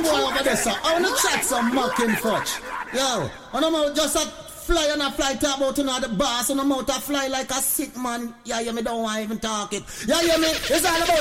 boy over there, sir. I wanna chat some mucking fudge. Yo, and I'm just a fly and a fly talk about the boss, and I'm out to fly like a sick man. Yeah, me don't want to even talk it. Yeah, me. It's all about